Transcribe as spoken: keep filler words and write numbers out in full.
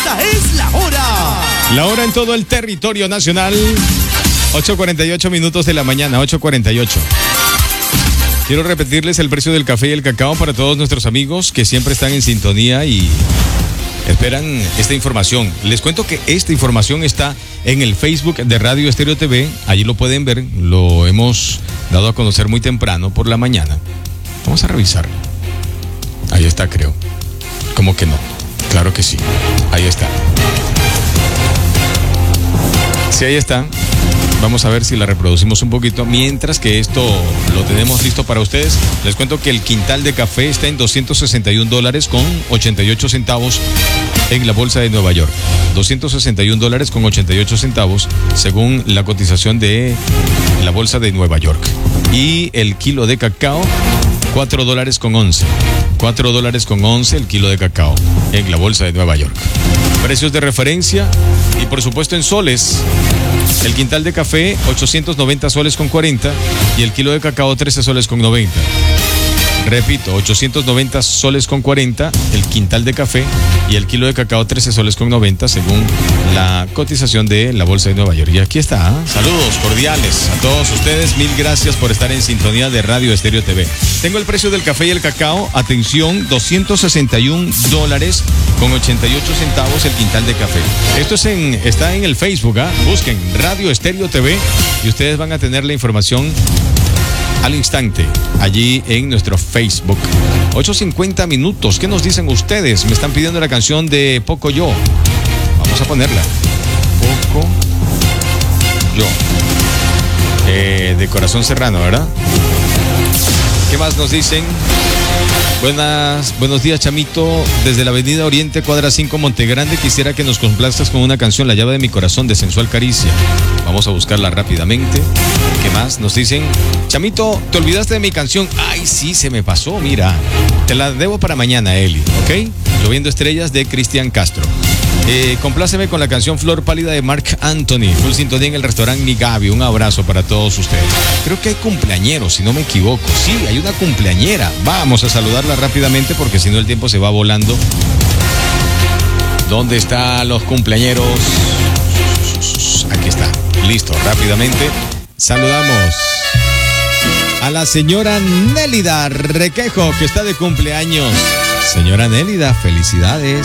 Esta es la hora. La hora en todo el territorio nacional. ocho cuarenta y ocho minutos de la mañana, ocho cuarenta y ocho. Quiero repetirles el precio del café y el cacao para todos nuestros amigos que siempre están en sintonía y esperan esta información. Les cuento que esta información está en el Facebook de Radio Estéreo T V. Allí lo pueden ver. Lo hemos dado a conocer muy temprano por la mañana. Vamos a revisar. Ahí está, creo. ¿Cómo que no? Claro que sí. Ahí está. Sí, ahí está. Vamos a ver si la reproducimos un poquito. Mientras que esto lo tenemos listo para ustedes, les cuento que el quintal de café está en doscientos sesenta y un dólares con ochenta y ocho centavos en la bolsa de Nueva York. doscientos sesenta y un dólares con ochenta y ocho centavos según la cotización de la bolsa de Nueva York. Y el kilo de cacao, cuatro dólares con once. cuatro dólares con once el kilo de cacao en la bolsa de Nueva York. Precios de referencia y por supuesto en soles. El quintal de café, ochocientos noventa soles con cuarenta y el kilo de cacao, trece soles con noventa. Repito, ochocientos noventa soles con cuarenta el quintal de café y el kilo de cacao, trece soles con noventa según la cotización de la bolsa de Nueva York. Y aquí está, ¿eh? Saludos cordiales a todos ustedes. Mil gracias por estar en sintonía de Radio Estéreo T V. Tengo el precio del café y el cacao. Atención, doscientos sesenta y un dólares con ochenta y ocho centavos el quintal de café. Esto es en, está en el Facebook, ¿eh? Busquen Radio Estéreo T V y ustedes van a tener la información al instante, allí en nuestro Facebook. ocho cincuenta minutos. ¿Qué nos dicen ustedes? Me están pidiendo la canción de Poco Yo. Vamos a ponerla. Poco Yo. Eh, de Corazón Serrano, ¿verdad? ¿Qué más nos dicen? Buenas, buenos días, Chamito. Desde la avenida Oriente, cuadra cinco, Montegrande, quisiera que nos complazcas con una canción, La llave de mi corazón, de Sensual Caricia. Vamos a buscarla rápidamente. ¿Qué más nos dicen? Chamito, te olvidaste de mi canción. Ay, sí, se me pasó, mira. Te la debo para mañana, Eli, ¿ok? Lloviendo Estrellas, de Cristian Castro. Eh, compláceme con la canción Flor Pálida de Marc Anthony. Full sintonía en el restaurante Mi Gaby. Un abrazo para todos ustedes. Creo que hay cumpleañeros, si no me equivoco. Sí, hay una cumpleañera. Vamos a saludarla rápidamente porque si no el tiempo se va volando. ¿Dónde están los cumpleañeros? Aquí está. Listo, rápidamente. Saludamos a la señora Nélida Requejo, que está de cumpleaños. Señora Nélida, felicidades.